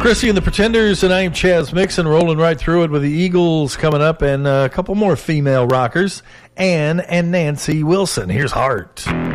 Chrissy and the Pretenders, and I'm Chaz Mixon, rolling right through it with the Eagles coming up and a couple more female rockers, Ann and Nancy Wilson. Here's Heart.